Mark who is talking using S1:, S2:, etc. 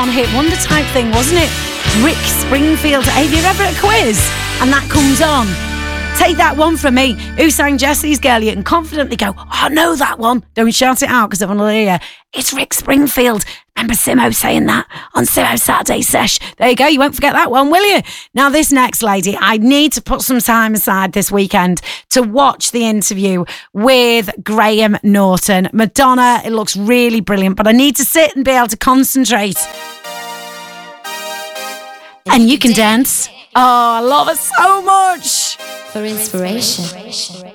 S1: one-hit wonder type thing, wasn't it? Rick Springfield. Have you ever had a quiz and that comes on? Take that one from me. Who sang Jesse's Girl? You can confidently go, oh, I know that one. Don't shout it out because everyone will hear you. It's Rick Springfield. Remember Simo saying that on Simo's Saturday Sesh? There you go. You won't forget that one, will you? Now, this next lady, I need to put some time aside this weekend to watch the interview with Graham Norton. Madonna, it looks really brilliant, but I need to sit and be able to concentrate. And you can dance. Oh, I love it so much.
S2: For inspiration.